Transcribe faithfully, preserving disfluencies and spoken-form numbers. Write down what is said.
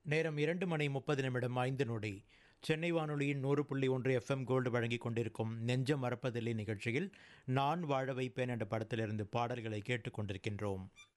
நேரம் இரண்டு மணி முப்பது நிமிடம் ஐந்து நொடி. சென்னை வானொலியின் நூறு புள்ளி ஒன்று எஃப்எம் கோல்டு வழங்கிக் கொண்டிருக்கும் நெஞ்சம் மறப்பதில்லை நிகழ்ச்சியில் நான் வாழ வைப்பேன் என்ற படத்திலிருந்து பாடல்களை கேட்டுக்கொண்டிருக்கின்றோம்.